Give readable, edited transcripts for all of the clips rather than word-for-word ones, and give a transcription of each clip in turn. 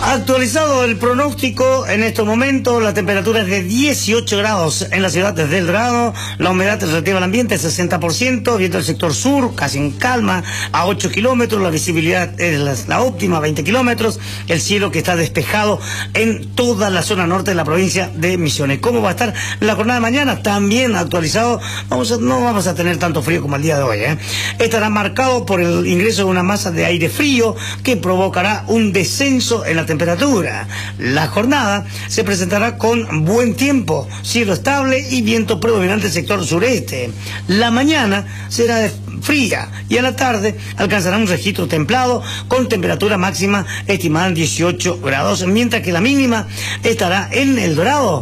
Actualizado el pronóstico, en estos momentos la temperatura es de 18 grados en la ciudad de El Dorado, la humedad relativa al ambiente es 60%, viento del sector sur, casi en calma, a 8 kilómetros, la visibilidad es la óptima, 20 kilómetros, el cielo que está despejado en toda la zona norte de la provincia de Misiones. ¿Cómo va a estar la jornada de mañana? También actualizado, no vamos a tener tanto frío como el día de hoy, Estará marcado por el ingreso de una masa de aire frío que provocará un descenso en la temperatura. La jornada se presentará con buen tiempo, cielo estable y viento predominante del sector sureste. La mañana será fría y a la tarde alcanzará un registro templado con temperatura máxima estimada en 18 grados, mientras que la mínima estará en El Dorado,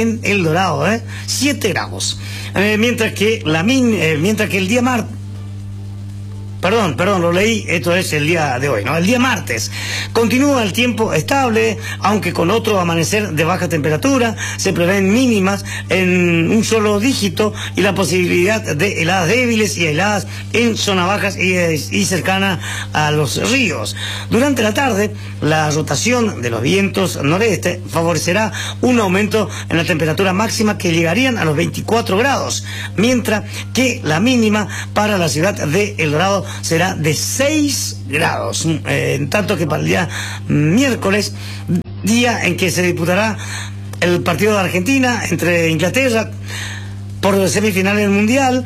7 grados. Mientras que el día martes, Perdón, lo leí, esto es el día de hoy, ¿no? El día martes continúa el tiempo estable, aunque con otro amanecer de baja temperatura, se prevén mínimas en un solo dígito y la posibilidad de heladas débiles y heladas en zonas bajas y cercana a los ríos. Durante la tarde, la rotación de los vientos noreste favorecerá un aumento en la temperatura máxima que llegarían a los 24 grados, mientras que la mínima para la ciudad de El Dorado será de 6 grados, en tanto que para el día miércoles, día en que se disputará el partido de Argentina entre Inglaterra por semifinales del Mundial,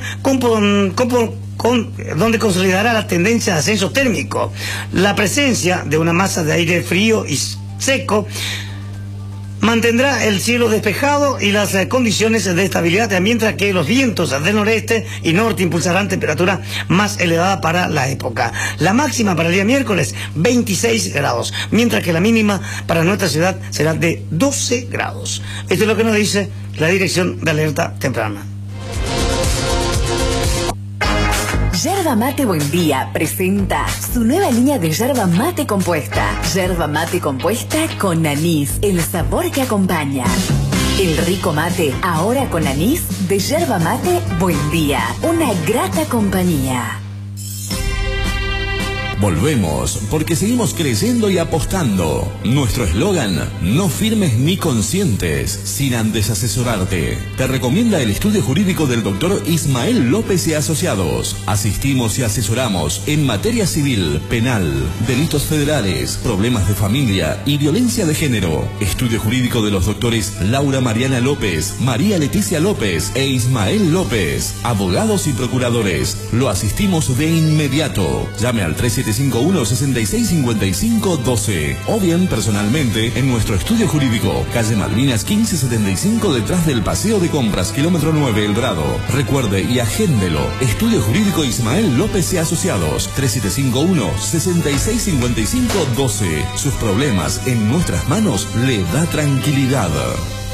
donde consolidará la tendencia de ascenso térmico. La presencia de una masa de aire frío y seco mantendrá el cielo despejado y las condiciones de estabilidad, mientras que los vientos del noreste y norte impulsarán temperatura más elevada para la época. La máxima para el día miércoles, 26 grados, mientras que la mínima para nuestra ciudad será de 12 grados. Esto es lo que nos dice la Dirección de Alerta Temprana. Yerba Mate Buen Día presenta su nueva línea de yerba mate compuesta. Yerba mate compuesta con anís, el sabor que acompaña. El rico mate, ahora con anís, de Yerba Mate Buen Día. Una grata compañía. Volvemos, porque seguimos creyendo y apostando. Nuestro eslogan, no firmes ni consientes, sin antes asesorarte. Te recomienda el estudio jurídico del doctor Ismael López y Asociados. Asistimos y asesoramos en materia civil, penal, delitos federales, problemas de familia y violencia de género. Estudio jurídico de los doctores Laura Mariana López, María Leticia López e Ismael López. Abogados y procuradores. Lo asistimos de inmediato. Llame al 3751-665512 o bien personalmente en nuestro estudio jurídico, calle Malvinas 1575, detrás del Paseo de Compras, kilómetro 9, El Dorado. Recuerde y agéndelo. Estudio Jurídico Ismael López y Asociados, 3751-665512. Sus problemas en nuestras manos le da tranquilidad.